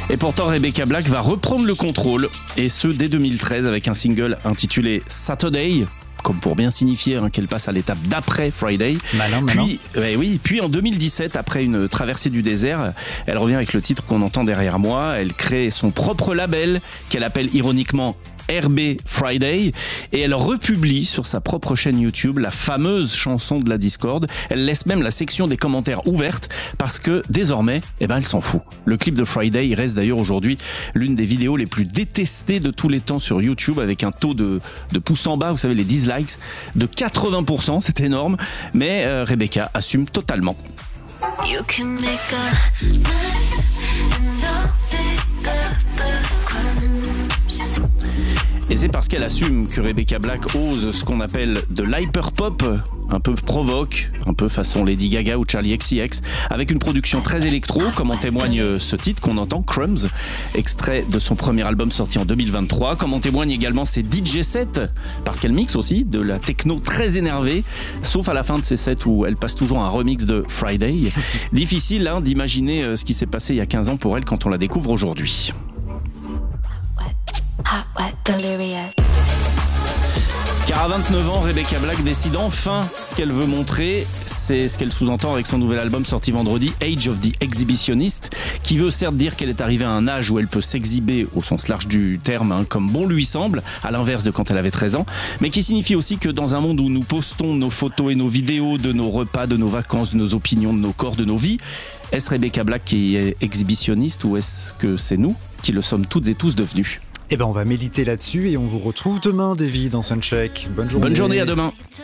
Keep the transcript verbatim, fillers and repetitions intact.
Et pourtant, Rebecca Black va reprendre le contrôle, et ce dès deux mille treize avec un single intitulé Saturday, comme pour bien signifier hein, qu'elle passe à l'étape d'après Friday. Malin, malin. Puis, ouais, oui, puis en deux mille dix-sept, après une traversée du désert, elle revient avec le titre qu'on entend derrière moi. Elle crée son propre label qu'elle appelle ironiquement R B Friday, et elle republie sur sa propre chaîne YouTube la fameuse chanson de la Discord. Elle laisse même la section des commentaires ouverte parce que désormais, eh ben, elle s'en fout. Le clip de Friday il reste d'ailleurs aujourd'hui l'une des vidéos les plus détestées de tous les temps sur YouTube, avec un taux de, de pouces en bas, vous savez, les dislikes, de quatre-vingts pour cent, c'est énorme, mais euh, Rebecca assume totalement. You can make a mess and don't pick up the crumbs. Et c'est parce qu'elle assume que Rebecca Black ose ce qu'on appelle de l'hyperpop, un peu provoque, un peu façon Lady Gaga ou Charlie X C X, avec une production très électro, comme en témoigne ce titre qu'on entend, Crumbs, extrait de son premier album sorti en deux mille vingt-trois, comme en témoignent également ses D J sets, parce qu'elle mixe aussi de la techno très énervée, sauf à la fin de ses sets où elle passe toujours un remix de Friday. Difficile hein, d'imaginer ce qui s'est passé il y a quinze ans pour elle quand on la découvre aujourd'hui. Car à vingt-neuf ans, Rebecca Black décide enfin ce qu'elle veut montrer. C'est ce qu'elle sous-entend avec son nouvel album sorti vendredi, Age of the Exhibitionist, qui veut certes dire qu'elle est arrivée à un âge où elle peut s'exhiber au sens large du terme, hein, comme bon lui semble, à l'inverse de quand elle avait treize ans, mais qui signifie aussi que dans un monde où nous postons nos photos et nos vidéos de nos repas, de nos vacances, de nos opinions, de nos corps, de nos vies, est-ce Rebecca Black qui est exhibitionniste ou est-ce que c'est nous qui le sommes toutes et tous devenus ? Eh ben on va méditer là-dessus et on vous retrouve demain, Davy, dans Soundcheck. Bonne journée. Bonne journée, à demain.